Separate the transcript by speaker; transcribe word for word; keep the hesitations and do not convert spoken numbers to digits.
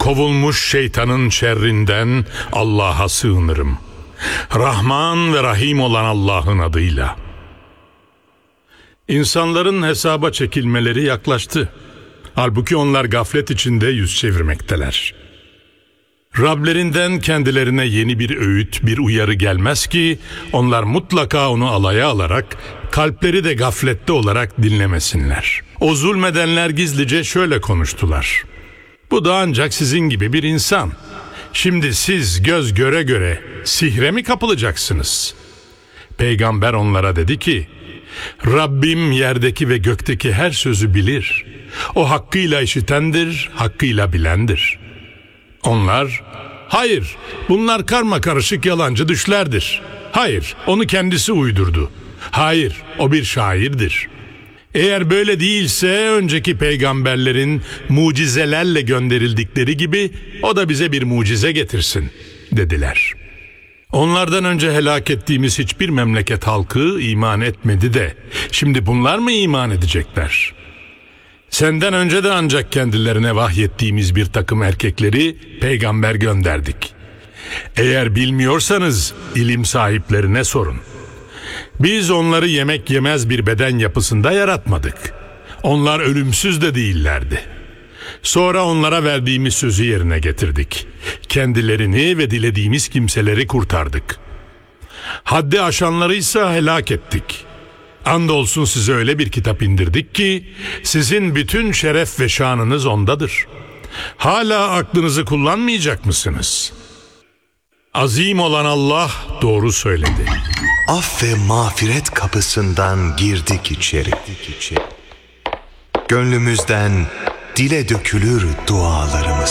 Speaker 1: kovulmuş şeytanın şerrinden Allah'a sığınırım. Rahman ve Rahim olan Allah'ın adıyla. İnsanların hesaba çekilmeleri yaklaştı. Halbuki onlar gaflet içinde yüz çevirmekteler. Rablerinden kendilerine yeni bir öğüt, bir uyarı gelmez ki onlar mutlaka onu alaya alarak, kalpleri de gaflette olarak dinlemesinler. O zulmedenler gizlice şöyle konuştular: bu da ancak sizin gibi bir insan. Şimdi siz göz göre göre sihre mi kapılacaksınız? Peygamber onlara dedi ki, Rabbim yerdeki ve gökteki her sözü bilir. O hakkıyla işitendir, hakkıyla bilendir. Onlar, hayır, bunlar karma karışık yalancı düşlerdir. Hayır, onu kendisi uydurdu. Hayır, o bir şairdir. Eğer böyle değilse önceki peygamberlerin mucizelerle gönderildikleri gibi o da bize bir mucize getirsin dediler. Onlardan önce helak ettiğimiz hiçbir memleket halkı iman etmedi de şimdi bunlar mı iman edecekler? Senden önce de ancak kendilerine vahyettiğimiz bir takım erkekleri peygamber gönderdik. Eğer bilmiyorsanız ilim sahiplerine sorun. Biz onları yemek yemez bir beden yapısında yaratmadık. Onlar ölümsüz de değillerdi. Sonra onlara verdiğimiz sözü yerine getirdik. Kendilerini ve dilediğimiz kimseleri kurtardık. Haddi aşanları ise helak ettik. Andolsun size öyle bir kitap indirdik ki sizin bütün şeref ve şanınız ondadır. Hala aklınızı kullanmayacak mısınız? Azim olan Allah doğru söyledi.
Speaker 2: Af ve mağfiret kapısından girdik içeri. Gönlümüzden dile dökülür dualarımız.